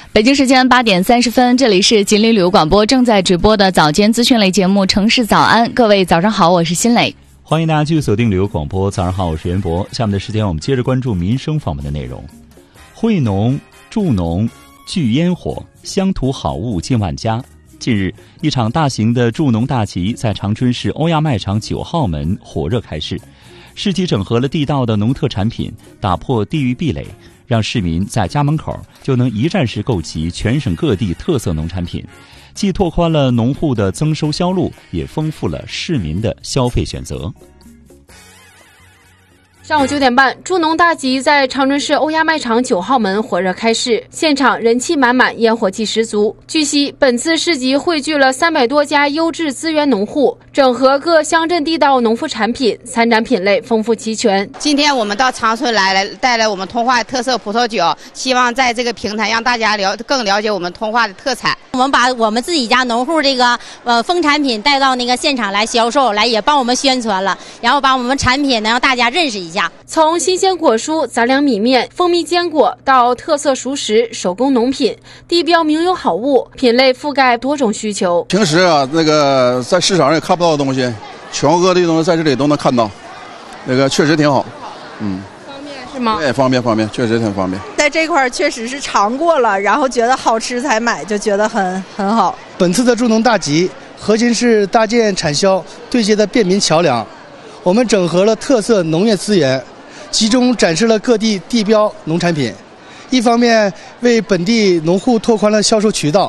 北京时间8点30分，这里是锦鲤旅游广播正在直播的早间资讯类节目《城市早安》。各位早上好，我是新磊， 欢迎大家继续锁定旅游广播。早上好，我是袁博。下面的时间我们接着关注民生访问的内容。惠农、助农、聚烟火，乡土好物近万家。近日，一场大型的助农大集在长春市欧亚卖场9号门火热开市。市集整合了地道的农特产品，打破地域壁垒，让市民在家门口就能一站式购齐全省各地特色农产品，既拓宽了农户的增收销路，也丰富了市民的消费选择。 上午9点半，助农大集在长春市欧亚卖场9号门火热开市，现场人气满满，烟火气十足。据悉，本次市集汇聚了300多家优质资源农户，整合各乡镇地道农副产品，参展品类丰富齐全。 今天我们到长春来带来我们通化特色葡萄酒，希望在这个平台让大家更了解我们通化的特产。 我们把我们自己家农户这个蜂产品带到那个现场来销售，来也帮我们宣传了，然后把我们产品呢让大家认识一下。 从新鲜果蔬、杂粮米面、蜂蜜坚果到特色熟食、手工农品、地标名优好物，品类覆盖多种需求。 平时那个在市场上也看不到的东西，全国各地东西在这里都能看到，那个确实挺好。 方便是吗？ 对，方便，确实挺方便。 在这块确实是尝过了，然后觉得好吃才买，就觉得很好。 本次的助农大集核心是搭建产销对接的便民桥梁，我们整合了特色农业资源，集中展示了各地地标农产品，一方面为本地农户拓宽了销售渠道，